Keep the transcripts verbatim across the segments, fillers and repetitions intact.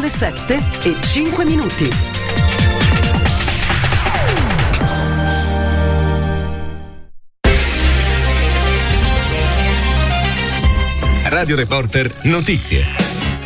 le sette e cinque minuti. Radio Reporter Notizie.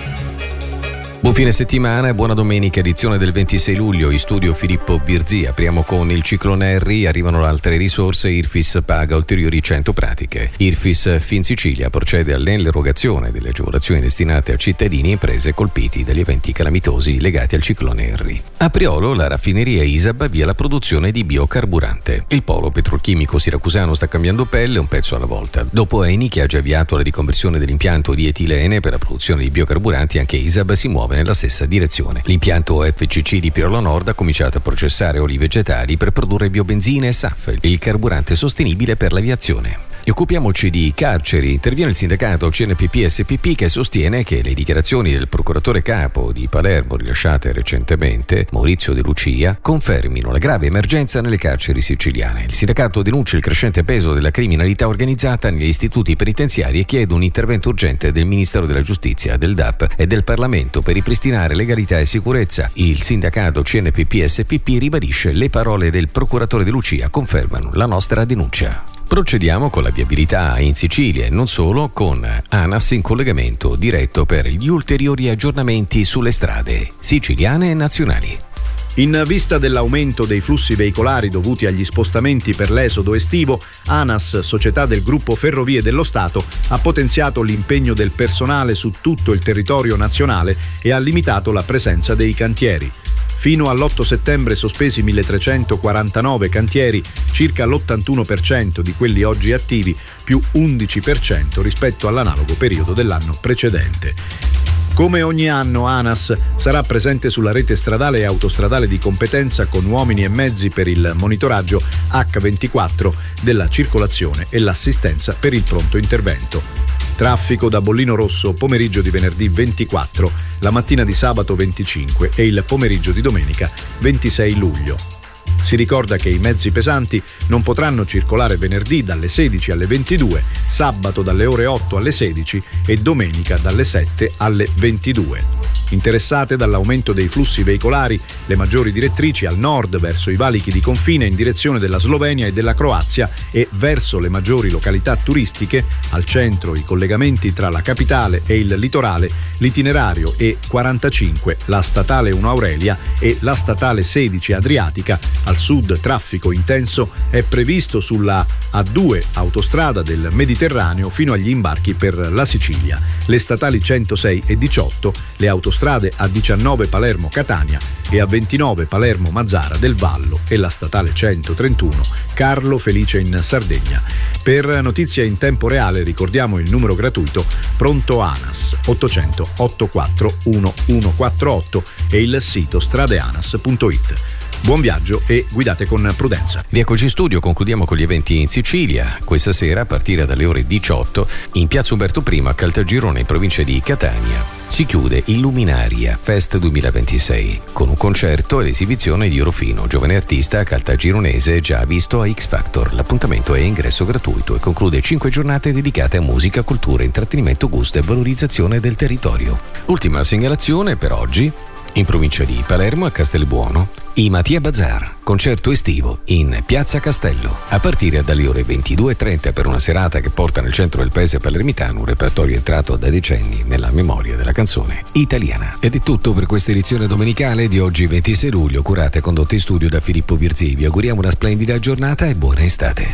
Buon fine settimana e buona domenica, edizione del ventisei luglio, in studio Filippo Virzì. Apriamo con il ciclone Harry, arrivano altre risorse, Irfis paga ulteriori cento pratiche. Irfis Finsicilia procede all'erogazione delle agevolazioni destinate a cittadini e imprese colpiti dagli eventi calamitosi legati al ciclone Harry. A Priolo la raffineria ISAB avvia la produzione di biocarburante. Il polo petrolchimico siracusano sta cambiando pelle un pezzo alla volta. Dopo Eni, che ha già avviato la riconversione dell'impianto di etilene per la produzione di biocarburanti, anche ISAB si muove nella stessa direzione. L'impianto F C C di Priolo Nord ha cominciato a processare oli vegetali per produrre biobenzine e S A F, il carburante sostenibile per l'aviazione. E occupiamoci di carceri. Interviene il sindacato C N P P S P P, che sostiene che le dichiarazioni del procuratore capo di Palermo rilasciate recentemente, Maurizio De Lucia, confermino la grave emergenza nelle carceri siciliane. Il sindacato denuncia il crescente peso della criminalità organizzata negli istituti penitenziari e chiede un intervento urgente del Ministero della Giustizia, del D A P e del Parlamento per ripristinare legalità e sicurezza. Il sindacato C N P P S P P ribadisce: le parole del procuratore De Lucia confermano la nostra denuncia. Procediamo con la viabilità in Sicilia e non solo, con ANAS in collegamento diretto per gli ulteriori aggiornamenti sulle strade siciliane e nazionali. In vista dell'aumento dei flussi veicolari dovuti agli spostamenti per l'esodo estivo, ANAS, società del gruppo Ferrovie dello Stato, ha potenziato l'impegno del personale su tutto il territorio nazionale e ha limitato la presenza dei cantieri. Fino all'otto settembre sospesi milletrecentoquarantanove cantieri, circa l'ottantuno per cento di quelli oggi attivi, più undici per cento rispetto all'analogo periodo dell'anno precedente. Come ogni anno, ANAS sarà presente sulla rete stradale e autostradale di competenza con uomini e mezzi per il monitoraggio acca ventiquattro della circolazione e l'assistenza per il pronto intervento. Traffico da Bollino Rosso pomeriggio di venerdì ventiquattro, la mattina di sabato venticinque e il pomeriggio di domenica ventisei luglio. Si ricorda che i mezzi pesanti non potranno circolare venerdì dalle sedici alle ventidue, sabato dalle ore otto alle sedici e domenica dalle sette alle ventidue. Interessate dall'aumento dei flussi veicolari, le maggiori direttrici al nord verso i valichi di confine in direzione della Slovenia e della Croazia e verso le maggiori località turistiche, al centro i collegamenti tra la capitale e il litorale, l'itinerario E quarantacinque, la statale uno Aurelia e la statale sedici Adriatica, al sud traffico intenso, è previsto sulla A due autostrada del Mediterraneo fino agli imbarchi per la Sicilia, le statali centosei e diciotto, le autostrade A diciannove Palermo-Catania e A ventinove Palermo-Mazzara del Vallo e la statale centotrentuno Carlo Felice in Sardegna. Per notizie in tempo reale ricordiamo il numero gratuito Pronto ANAS ottocento ottantaquattro millecentoquarantotto e il sito stradeanas punto it. Buon viaggio e guidate con prudenza. Rieccoci in studio, concludiamo con gli eventi in Sicilia. Questa sera, a partire dalle ore diciotto, in piazza Umberto I a Caltagirone, in provincia di Catania, si chiude Illuminaria Fest duemilaventisei con un concerto e l'esibizione di Orofino, giovane artista caltagironese già visto a X Factor. L'appuntamento è ingresso gratuito e conclude cinque giornate dedicate a musica, cultura, intrattenimento, gusto e valorizzazione del territorio. Ultima segnalazione per oggi. In provincia di Palermo, a Castelbuono, i Mattia Bazar, concerto estivo in Piazza Castello, a partire dalle ore ventidue e trenta per una serata che porta nel centro del paese palermitano un repertorio entrato da decenni nella memoria della canzone italiana. Ed è tutto per questa edizione domenicale di oggi ventisei luglio, curata e condotta in studio da Filippo Virzì. Vi auguriamo una splendida giornata e buona estate.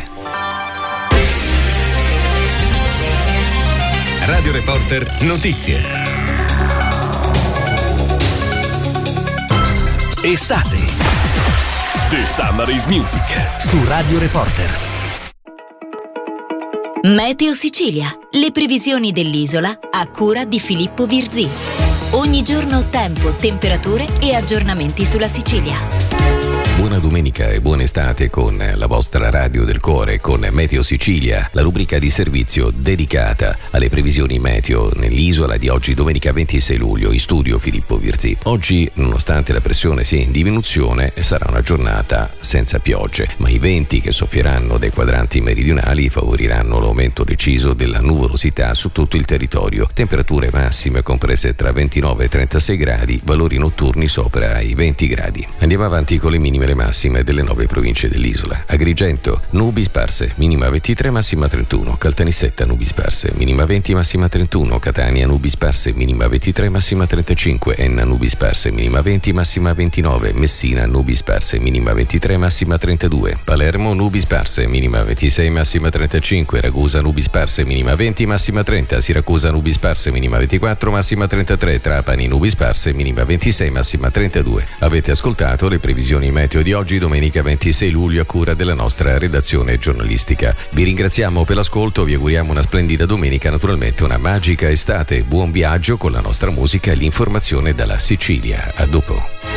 Radio Reporter Notizie. Estate. The Summer is Music su Radio Reporter. Meteo Sicilia. Le previsioni dell'isola a cura di Filippo Virzì. Ogni giorno tempo, temperature e aggiornamenti sulla Sicilia. Buona domenica e buona estate con la vostra radio del cuore, con Meteo Sicilia, la rubrica di servizio dedicata alle previsioni meteo nell'isola di oggi, domenica ventisei luglio, in studio Filippo Virzì. Oggi, nonostante la pressione sia in diminuzione, sarà una giornata senza piogge, ma i venti che soffieranno dai quadranti meridionali favoriranno l'aumento deciso della nuvolosità su tutto il territorio. Temperature massime comprese tra ventinove e trentasei gradi, valori notturni sopra i venti gradi. Andiamo avanti con le minime e le massime delle nove province dell'isola. Agrigento, nubi sparse, minima ventitré, massima trentuno. Caltanissetta, nubi sparse, minima venti, massima trentuno. Catania, nubi sparse, minima ventitré, massima trentacinque. Enna, nubi sparse, minima venti, massima ventinove. Messina, nubi sparse, minima ventitré, massima trentadue. Palermo, nubi sparse, minima ventisei, massima trentacinque. Ragusa, nubi sparse, minima venti, massima trenta. Siracusa, nubi sparse, minima ventiquattro, massima trentatré. Trapani, nubi sparse, minima ventisei, massima trentadue. Avete ascoltato le previsioni meteo di oggi, domenica ventisei luglio, a cura della nostra redazione giornalistica. Vi ringraziamo per l'ascolto, vi auguriamo una splendida domenica, naturalmente una magica estate. Buon viaggio con la nostra musica e l'informazione dalla Sicilia. A dopo.